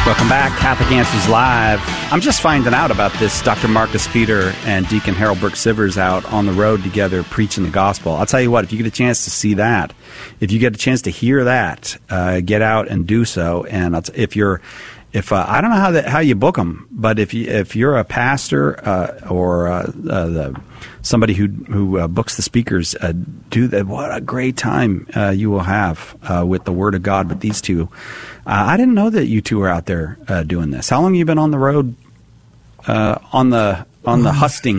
Welcome back, Catholic Answers Live. I'm just finding out about this. Dr. Marcus Peter and Deacon Harold Brooks Sivers out on the road together preaching the gospel. I'll tell you what, if you get a chance to see that, if you get a chance to hear that, get out and do so. And I don't know how you book them, but if you're a pastor or somebody who books the speakers, do that. What a great time you will have with the Word of God with these two. I didn't know that you two were out there doing this. How long have you been on the road on the husting?